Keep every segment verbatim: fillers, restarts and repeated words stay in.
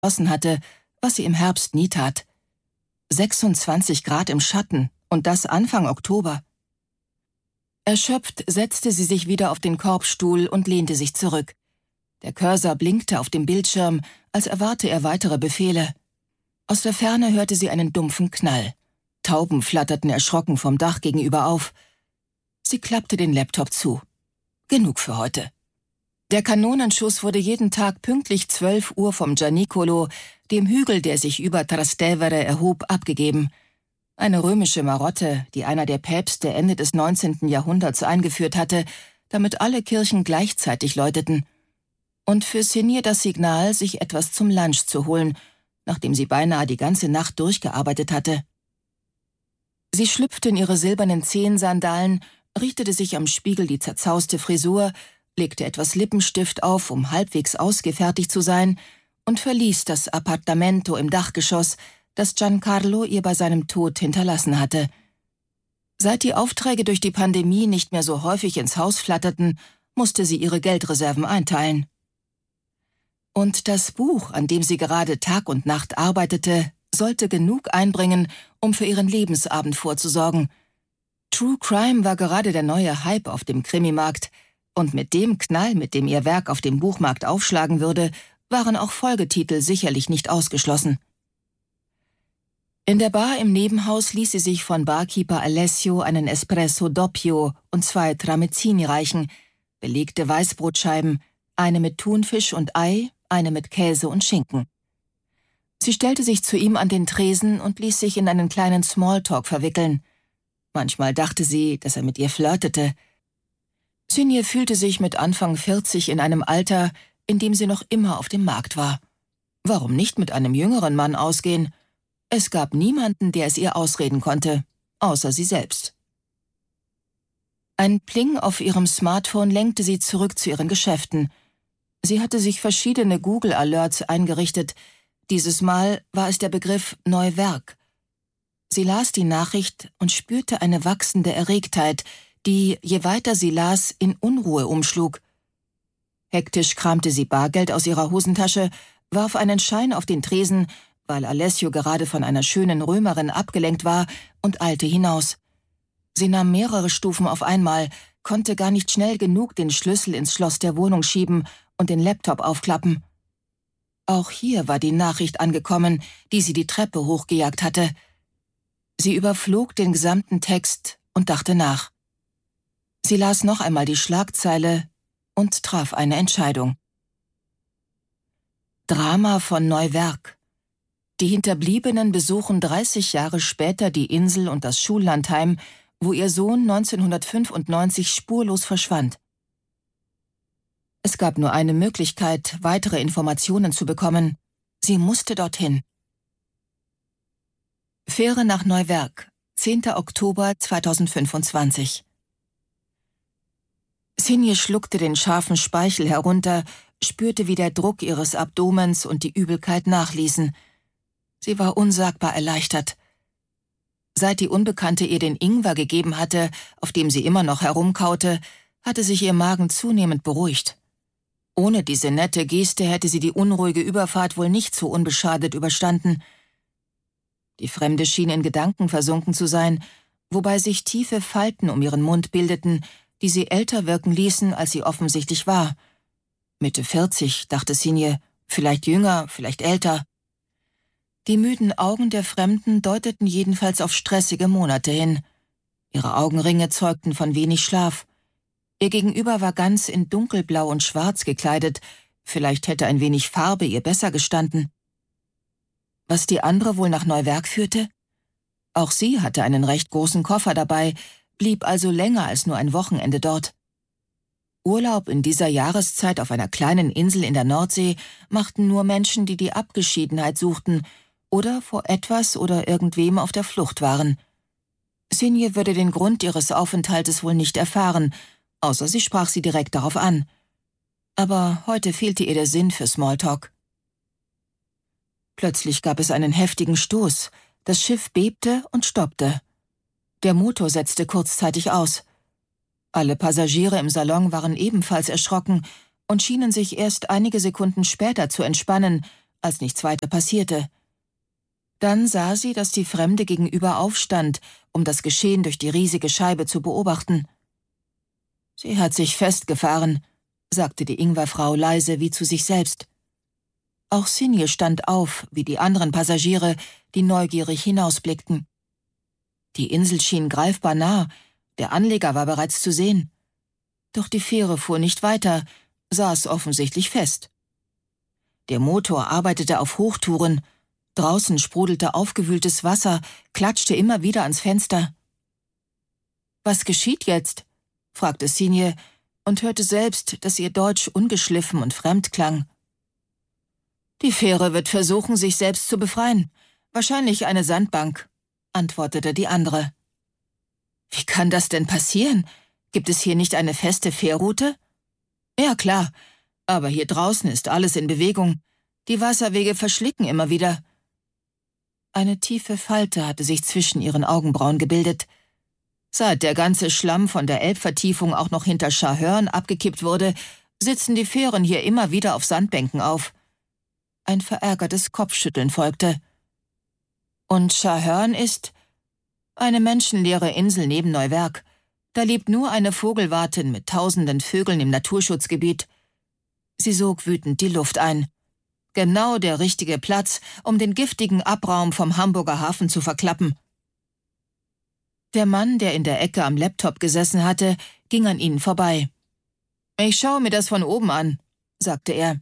beschlossen hatte, was sie im Herbst nie tat. sechsundzwanzig Grad im Schatten und das Anfang Oktober. Erschöpft setzte sie sich wieder auf den Korbstuhl und lehnte sich zurück. Der Cursor blinkte auf dem Bildschirm, als erwarte er weitere Befehle. Aus der Ferne hörte sie einen dumpfen Knall. Tauben flatterten erschrocken vom Dach gegenüber auf. Sie klappte den Laptop zu. Genug für heute. Der Kanonenschuss wurde jeden Tag pünktlich zwölf Uhr vom Gianicolo, dem Hügel, der sich über Trastevere erhob, abgegeben. Eine römische Marotte, die einer der Päpste Ende des neunzehnten Jahrhunderts eingeführt hatte, damit alle Kirchen gleichzeitig läuteten. Und für Senir das Signal, sich etwas zum Lunch zu holen, nachdem sie beinahe die ganze Nacht durchgearbeitet hatte. Sie schlüpfte in ihre silbernen Zehensandalen, richtete sich am Spiegel die zerzauste Frisur, legte etwas Lippenstift auf, um halbwegs ausgefertigt zu sein, und verließ das Appartamento im Dachgeschoss, das Giancarlo ihr bei seinem Tod hinterlassen hatte. Seit die Aufträge durch die Pandemie nicht mehr so häufig ins Haus flatterten, musste sie ihre Geldreserven einteilen. Und das Buch, an dem sie gerade Tag und Nacht arbeitete, sollte genug einbringen, um für ihren Lebensabend vorzusorgen. True Crime war gerade der neue Hype auf dem Krimimarkt, und mit dem Knall, mit dem ihr Werk auf dem Buchmarkt aufschlagen würde, waren auch Folgetitel sicherlich nicht ausgeschlossen. In der Bar im Nebenhaus ließ sie sich von Barkeeper Alessio einen Espresso doppio und zwei Tramezzini reichen, belegte Weißbrotscheiben, eine mit Thunfisch und Ei, eine mit Käse und Schinken. Sie stellte sich zu ihm an den Tresen und ließ sich in einen kleinen Smalltalk verwickeln. Manchmal dachte sie, dass er mit ihr flirtete. Senir fühlte sich mit Anfang vierzig in einem Alter, in dem sie noch immer auf dem Markt war. Warum nicht mit einem jüngeren Mann ausgehen? Es gab niemanden, der es ihr ausreden konnte, außer sie selbst. Ein Pling auf ihrem Smartphone lenkte sie zurück zu ihren Geschäften. Sie hatte sich verschiedene Google-Alerts eingerichtet. Dieses Mal war es der Begriff Neuwerk. Sie las die Nachricht und spürte eine wachsende Erregtheit, die, je weiter sie las, in Unruhe umschlug. Hektisch kramte sie Bargeld aus ihrer Hosentasche, warf einen Schein auf den Tresen, weil Alessio gerade von einer schönen Römerin abgelenkt war, und eilte hinaus. Sie nahm mehrere Stufen auf einmal, konnte gar nicht schnell genug den Schlüssel ins Schloss der Wohnung schieben und den Laptop aufklappen. Auch hier war die Nachricht angekommen, die sie die Treppe hochgejagt hatte. Sie überflog den gesamten Text und dachte nach. Sie las noch einmal die Schlagzeile und traf eine Entscheidung. Drama von Neuwerk. Die Hinterbliebenen besuchen dreißig Jahre später die Insel und das Schullandheim, wo ihr Sohn neunzehnhundertfünfundneunzig spurlos verschwand. Es gab nur eine Möglichkeit, weitere Informationen zu bekommen. Sie musste dorthin. Fähre nach Neuwerk, zehnter Oktober zweitausendfünfundzwanzig. Senir schluckte den scharfen Speichel herunter, spürte, wie der Druck ihres Abdomens und die Übelkeit nachließen. Sie war unsagbar erleichtert. Seit die Unbekannte ihr den Ingwer gegeben hatte, auf dem sie immer noch herumkaute, hatte sich ihr Magen zunehmend beruhigt. Ohne diese nette Geste hätte sie die unruhige Überfahrt wohl nicht so unbeschadet überstanden. Die Fremde schien in Gedanken versunken zu sein, wobei sich tiefe Falten um ihren Mund bildeten, die sie älter wirken ließen, als sie offensichtlich war. Mitte vierzig, dachte Senir, vielleicht jünger, vielleicht älter. Die müden Augen der Fremden deuteten jedenfalls auf stressige Monate hin. Ihre Augenringe zeugten von wenig Schlaf. Ihr Gegenüber war ganz in dunkelblau und schwarz gekleidet, vielleicht hätte ein wenig Farbe ihr besser gestanden. Was die andere wohl nach Neuwerk führte? Auch sie hatte einen recht großen Koffer dabei, blieb also länger als nur ein Wochenende dort. Urlaub in dieser Jahreszeit auf einer kleinen Insel in der Nordsee machten nur Menschen, die die Abgeschiedenheit suchten oder vor etwas oder irgendwem auf der Flucht waren. Senir würde den Grund ihres Aufenthaltes wohl nicht erfahren, außer sie sprach sie direkt darauf an. Aber heute fehlte ihr der Sinn für Smalltalk. Plötzlich gab es einen heftigen Stoß. Das Schiff bebte und stoppte. Der Motor setzte kurzzeitig aus. Alle Passagiere im Salon waren ebenfalls erschrocken und schienen sich erst einige Sekunden später zu entspannen, als nichts weiter passierte. Dann sah sie, dass die Fremde gegenüber aufstand, um das Geschehen durch die riesige Scheibe zu beobachten. »Sie hat sich festgefahren«, sagte die Ingwerfrau leise wie zu sich selbst. Auch Sinje stand auf, wie die anderen Passagiere, die neugierig hinausblickten. Die Insel schien greifbar nah, der Anleger war bereits zu sehen. Doch die Fähre fuhr nicht weiter, saß offensichtlich fest. Der Motor arbeitete auf Hochtouren, draußen sprudelte aufgewühltes Wasser, klatschte immer wieder ans Fenster. »Was geschieht jetzt?« fragte Sinje und hörte selbst, dass ihr Deutsch ungeschliffen und fremd klang. »Die Fähre wird versuchen, sich selbst zu befreien. Wahrscheinlich eine Sandbank«, antwortete die andere. »Wie kann das denn passieren? Gibt es hier nicht eine feste Fährroute?« »Ja, klar, aber hier draußen ist alles in Bewegung. Die Wasserwege verschlicken immer wieder.« Eine tiefe Falte hatte sich zwischen ihren Augenbrauen gebildet. Seit der ganze Schlamm von der Elbvertiefung auch noch hinter Scharhörn abgekippt wurde, sitzen die Fähren hier immer wieder auf Sandbänken auf. Ein verärgertes Kopfschütteln folgte. »Und Scharhörn ist eine menschenleere Insel neben Neuwerk. Da lebt nur eine Vogelwartin mit tausenden Vögeln im Naturschutzgebiet.« Sie sog wütend die Luft ein. Genau der richtige Platz, um den giftigen Abraum vom Hamburger Hafen zu verklappen. Der Mann, der in der Ecke am Laptop gesessen hatte, ging an ihnen vorbei. »Ich schaue mir das von oben an«, sagte er.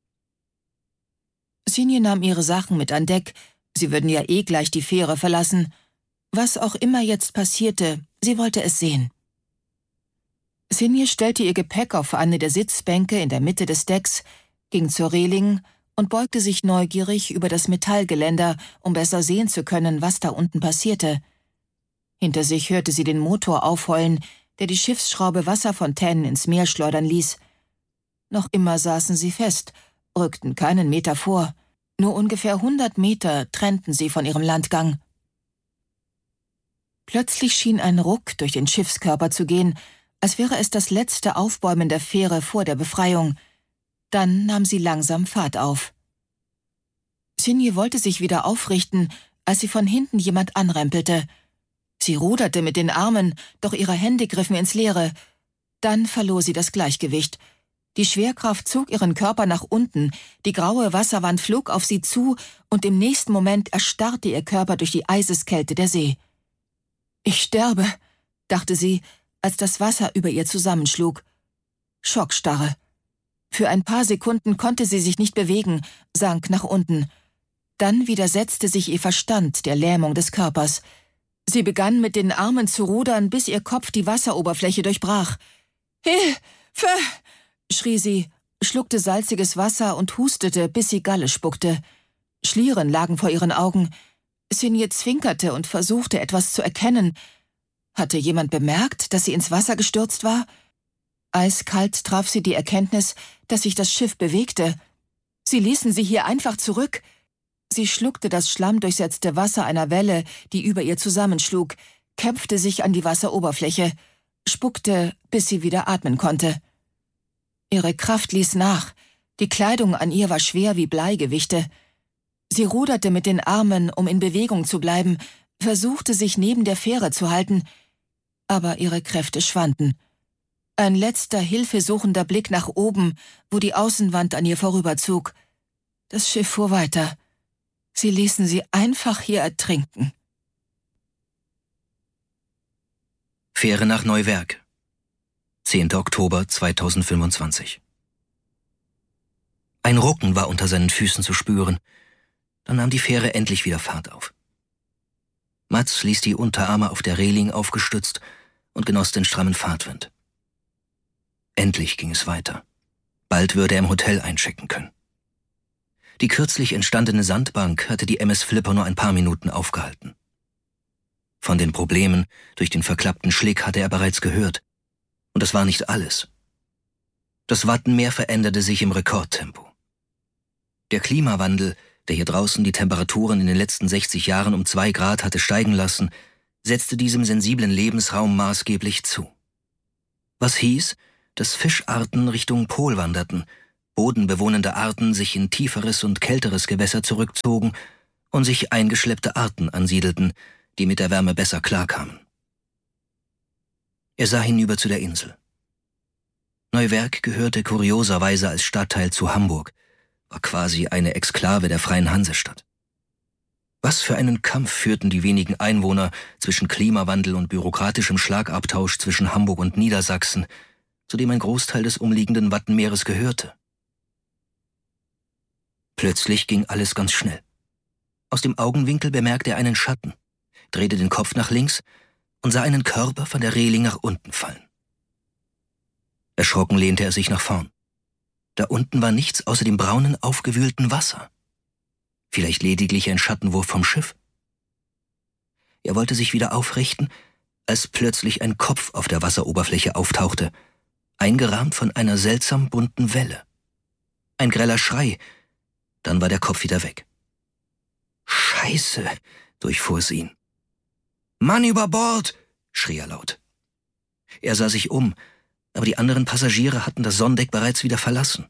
Sinje nahm ihre Sachen mit an Deck, sie würden ja eh gleich die Fähre verlassen. Was auch immer jetzt passierte, sie wollte es sehen. Sinje stellte ihr Gepäck auf eine der Sitzbänke in der Mitte des Decks, ging zur Reling und beugte sich neugierig über das Metallgeländer, um besser sehen zu können, was da unten passierte. Hinter sich hörte sie den Motor aufheulen, der die Schiffsschraube Wasserfontänen ins Meer schleudern ließ. Noch immer saßen sie fest, rückten keinen Meter vor. Nur ungefähr hundert Meter trennten sie von ihrem Landgang. Plötzlich schien ein Ruck durch den Schiffskörper zu gehen, als wäre es das letzte Aufbäumen der Fähre vor der Befreiung. Dann nahm sie langsam Fahrt auf. Sinje wollte sich wieder aufrichten, als sie von hinten jemand anrempelte. Sie ruderte mit den Armen, doch ihre Hände griffen ins Leere. Dann verlor sie das Gleichgewicht. Die Schwerkraft zog ihren Körper nach unten, die graue Wasserwand flog auf sie zu und im nächsten Moment erstarrte ihr Körper durch die Eiseskälte der See. »Ich sterbe«, dachte sie, als das Wasser über ihr zusammenschlug. Schockstarre. Für ein paar Sekunden konnte sie sich nicht bewegen, sank nach unten. Dann widersetzte sich ihr Verstand der Lähmung des Körpers. Sie begann mit den Armen zu rudern, bis ihr Kopf die Wasseroberfläche durchbrach. »Hilfe!« schrie sie, schluckte salziges Wasser und hustete, bis sie Galle spuckte. Schlieren lagen vor ihren Augen. Sinje zwinkerte und versuchte, etwas zu erkennen. Hatte jemand bemerkt, dass sie ins Wasser gestürzt war? Eiskalt traf sie die Erkenntnis, dass sich das Schiff bewegte. Sie ließen sie hier einfach zurück. Sie schluckte das schlammdurchsetzte Wasser einer Welle, die über ihr zusammenschlug, kämpfte sich an die Wasseroberfläche, spuckte, bis sie wieder atmen konnte. Ihre Kraft ließ nach, die Kleidung an ihr war schwer wie Bleigewichte. Sie ruderte mit den Armen, um in Bewegung zu bleiben, versuchte sich neben der Fähre zu halten, aber ihre Kräfte schwanden. Ein letzter hilfesuchender Blick nach oben, wo die Außenwand an ihr vorüberzog. Das Schiff fuhr weiter. Sie ließen sie einfach hier ertrinken. Fähre nach Neuwerk. zehnter Oktober zweitausendfünfundzwanzig. Ein Rucken war unter seinen Füßen zu spüren. Dann nahm die Fähre endlich wieder Fahrt auf. Mats ließ die Unterarme auf der Reling aufgestützt und genoss den strammen Fahrtwind. Endlich ging es weiter. Bald würde er im Hotel einchecken können. Die kürzlich entstandene Sandbank hatte die M S Flipper nur ein paar Minuten aufgehalten. Von den Problemen durch den verklappten Schlick hatte er bereits gehört. Und das war nicht alles. Das Wattenmeer veränderte sich im Rekordtempo. Der Klimawandel, der hier draußen die Temperaturen in den letzten sechzig Jahren um zwei Grad hatte steigen lassen, setzte diesem sensiblen Lebensraum maßgeblich zu. Was hieß, dass Fischarten Richtung Pol wanderten, bodenbewohnende Arten sich in tieferes und kälteres Gewässer zurückzogen und sich eingeschleppte Arten ansiedelten, die mit der Wärme besser klarkamen. Er sah hinüber zu der Insel. Neuwerk gehörte kurioserweise als Stadtteil zu Hamburg, war quasi eine Exklave der Freien Hansestadt. Was für einen Kampf führten die wenigen Einwohner zwischen Klimawandel und bürokratischem Schlagabtausch zwischen Hamburg und Niedersachsen, zu dem ein Großteil des umliegenden Wattenmeeres gehörte. Plötzlich ging alles ganz schnell. Aus dem Augenwinkel bemerkte er einen Schatten, drehte den Kopf nach links und sah einen Körper von der Reling nach unten fallen. Erschrocken lehnte er sich nach vorn. Da unten war nichts außer dem braunen, aufgewühlten Wasser. Vielleicht lediglich ein Schattenwurf vom Schiff. Er wollte sich wieder aufrichten, als plötzlich ein Kopf auf der Wasseroberfläche auftauchte, eingerahmt von einer seltsam bunten Welle. Ein greller Schrei, dann war der Kopf wieder weg. »Scheiße«, durchfuhr es ihn. »Mann über Bord«, schrie er laut. Er sah sich um, aber die anderen Passagiere hatten das Sonnendeck bereits wieder verlassen.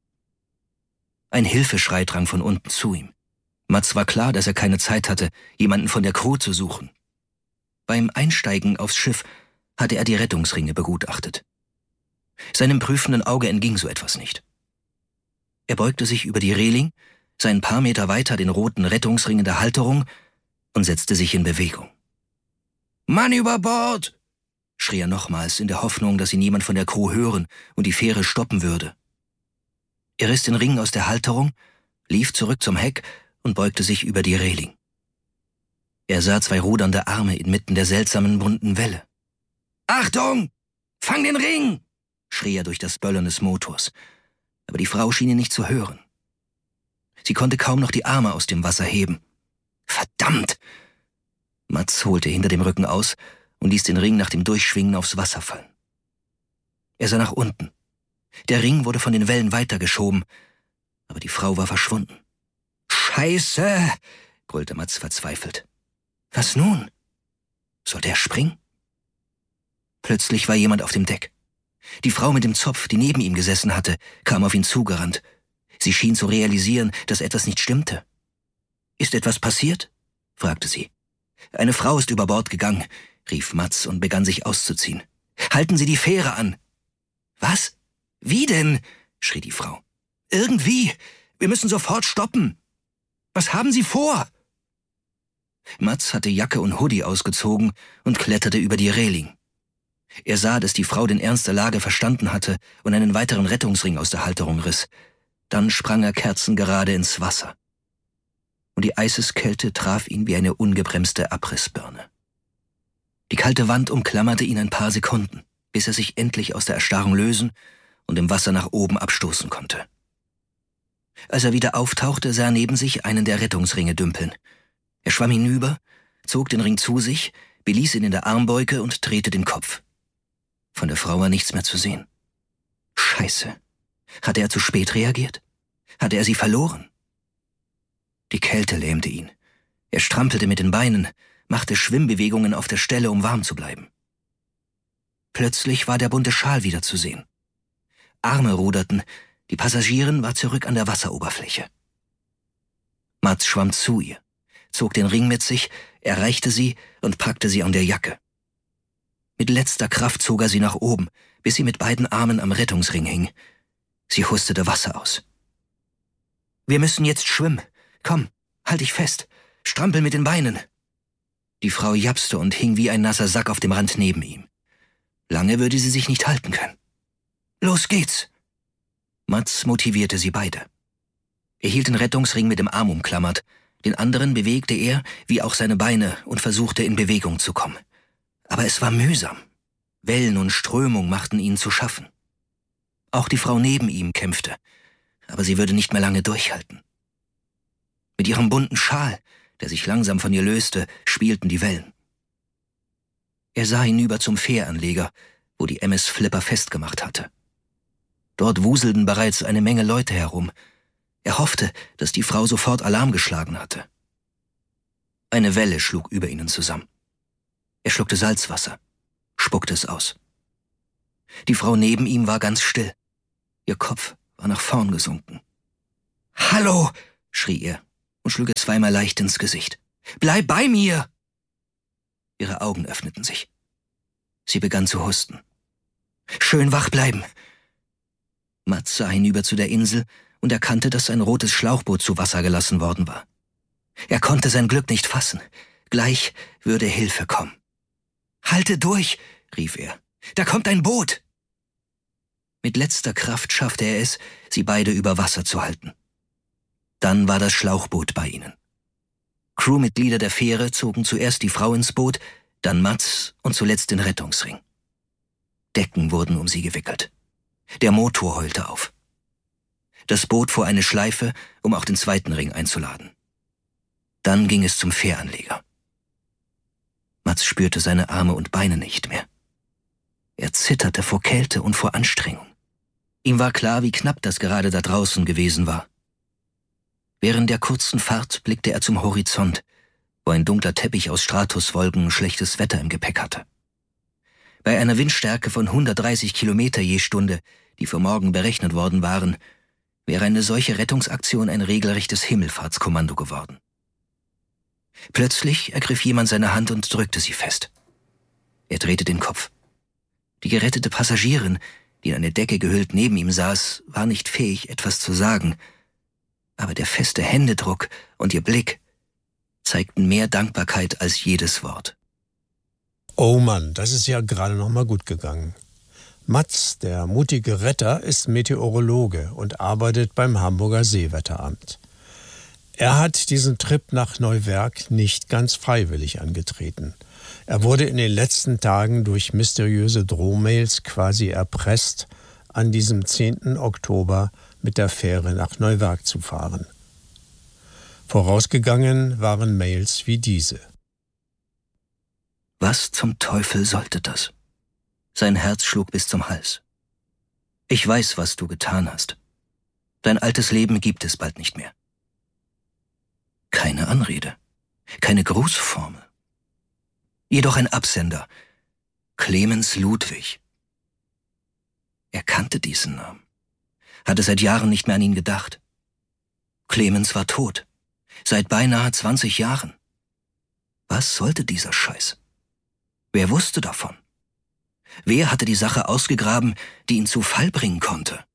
Ein Hilfeschrei drang von unten zu ihm. Mats war klar, dass er keine Zeit hatte, jemanden von der Crew zu suchen. Beim Einsteigen aufs Schiff hatte er die Rettungsringe begutachtet. Seinem prüfenden Auge entging so etwas nicht. Er beugte sich über die Reling, sah ein paar Meter weiter den roten Rettungsring in der Halterung und setzte sich in Bewegung. »Mann über Bord«, schrie er nochmals in der Hoffnung, dass ihn niemand von der Crew hören und die Fähre stoppen würde. Er riss den Ring aus der Halterung, lief zurück zum Heck und beugte sich über die Reling. Er sah zwei rudernde Arme inmitten der seltsamen bunten Welle. »Achtung! Fang den Ring!« schrie er durch das Böllern des Motors. Aber die Frau schien ihn nicht zu hören. Sie konnte kaum noch die Arme aus dem Wasser heben. »Verdammt!« Mats holte hinter dem Rücken aus und ließ den Ring nach dem Durchschwingen aufs Wasser fallen. Er sah nach unten. Der Ring wurde von den Wellen weitergeschoben, aber die Frau war verschwunden. »Scheiße«, brüllte Mats verzweifelt. »Was nun? Sollte er springen?« Plötzlich war jemand auf dem Deck. Die Frau mit dem Zopf, die neben ihm gesessen hatte, kam auf ihn zugerannt. Sie schien zu realisieren, dass etwas nicht stimmte. »Ist etwas passiert?« fragte sie. »Eine Frau ist über Bord gegangen«, rief Mats und begann sich auszuziehen. »Halten Sie die Fähre an!« »Was? Wie denn?« schrie die Frau. »Irgendwie! Wir müssen sofort stoppen! Was haben Sie vor?« Mats hatte Jacke und Hoodie ausgezogen und kletterte über die Reling. Er sah, dass die Frau den Ernst der Lage verstanden hatte und einen weiteren Rettungsring aus der Halterung riss. Dann sprang er kerzengerade ins Wasser. Und die Eiseskälte traf ihn wie eine ungebremste Abrissbirne. Die kalte Wand umklammerte ihn ein paar Sekunden, bis er sich endlich aus der Erstarrung lösen und im Wasser nach oben abstoßen konnte. Als er wieder auftauchte, sah er neben sich einen der Rettungsringe dümpeln. Er schwamm hinüber, zog den Ring zu sich, beließ ihn in der Armbeuge und drehte den Kopf. Von der Frau war nichts mehr zu sehen. Scheiße. Hatte er zu spät reagiert? Hatte er sie verloren? Die Kälte lähmte ihn. Er strampelte mit den Beinen, machte Schwimmbewegungen auf der Stelle, um warm zu bleiben. Plötzlich war der bunte Schal wieder zu sehen. Arme ruderten, die Passagierin war zurück an der Wasseroberfläche. Mats schwamm zu ihr, zog den Ring mit sich, erreichte sie und packte sie an der Jacke. Mit letzter Kraft zog er sie nach oben, bis sie mit beiden Armen am Rettungsring hing. Sie hustete Wasser aus. »Wir müssen jetzt schwimmen. Komm, halt dich fest. Strampel mit den Beinen.« Die Frau japste und hing wie ein nasser Sack auf dem Rand neben ihm. Lange würde sie sich nicht halten können. »Los geht's!« Mats motivierte sie beide. Er hielt den Rettungsring mit dem Arm umklammert, den anderen bewegte er, wie auch seine Beine, und versuchte in Bewegung zu kommen. Aber es war mühsam. Wellen und Strömung machten ihnen zu schaffen. Auch die Frau neben ihm kämpfte, aber sie würde nicht mehr lange durchhalten. Mit ihrem bunten Schal, der sich langsam von ihr löste, spielten die Wellen. Er sah hinüber zum Fähranleger, wo die M S Flipper festgemacht hatte. Dort wuselten bereits eine Menge Leute herum. Er hoffte, dass die Frau sofort Alarm geschlagen hatte. Eine Welle schlug über ihnen zusammen. Er schluckte Salzwasser, spuckte es aus. Die Frau neben ihm war ganz still. Ihr Kopf war nach vorn gesunken. »Hallo«, schrie er und schlug ihr zweimal leicht ins Gesicht. »Bleib bei mir!« Ihre Augen öffneten sich. Sie begann zu husten. »Schön wach bleiben!« Mats sah hinüber zu der Insel und erkannte, dass ein rotes Schlauchboot zu Wasser gelassen worden war. Er konnte sein Glück nicht fassen. Gleich würde Hilfe kommen. »Halte durch«, rief er. »Da kommt ein Boot!« Mit letzter Kraft schaffte er es, sie beide über Wasser zu halten. Dann war das Schlauchboot bei ihnen. Crewmitglieder der Fähre zogen zuerst die Frau ins Boot, dann Mats und zuletzt den Rettungsring. Decken wurden um sie gewickelt. Der Motor heulte auf. Das Boot fuhr eine Schleife, um auch den zweiten Ring einzuladen. Dann ging es zum Fähranleger. Mats spürte seine Arme und Beine nicht mehr. Er zitterte vor Kälte und vor Anstrengung. Ihm war klar, wie knapp das gerade da draußen gewesen war. Während der kurzen Fahrt blickte er zum Horizont, wo ein dunkler Teppich aus Stratuswolken schlechtes Wetter im Gepäck hatte. Bei einer Windstärke von hundertdreißig Kilometer je Stunde, die für morgen berechnet worden waren, wäre eine solche Rettungsaktion ein regelrechtes Himmelfahrtskommando geworden. Plötzlich ergriff jemand seine Hand und drückte sie fest. Er drehte den Kopf. Die gerettete Passagierin, die in eine Decke gehüllt neben ihm saß, war nicht fähig, etwas zu sagen, aber der feste Händedruck und ihr Blick zeigten mehr Dankbarkeit als jedes Wort. Oh Mann, das ist ja gerade noch mal gut gegangen. Mats, der mutige Retter, ist Meteorologe und arbeitet beim Hamburger Seewetteramt. Er hat diesen Trip nach Neuwerk nicht ganz freiwillig angetreten. Er wurde in den letzten Tagen durch mysteriöse Drohmails quasi erpresst, an diesem zehnten Oktober mit der Fähre nach Neuwerk zu fahren. Vorausgegangen waren Mails wie diese. Was zum Teufel sollte das? Sein Herz schlug bis zum Hals. Ich weiß, was du getan hast. Dein altes Leben gibt es bald nicht mehr. Keine Anrede, keine Grußformel. Jedoch ein Absender. Clemens Ludwig. Er kannte diesen Namen, hatte seit Jahren nicht mehr an ihn gedacht. Clemens war tot, seit beinahe zwanzig Jahren. Was sollte dieser Scheiß? Wer wusste davon? Wer hatte die Sache ausgegraben, die ihn zu Fall bringen konnte?